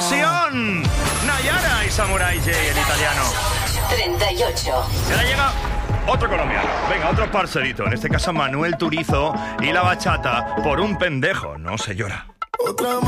versión Nayara y Samurai J, el italiano. 38. Y ahora llega otro colombiano. Venga, otro parcerito. En este caso Manuel Turizo y la bachata Por un pendejo no se llora.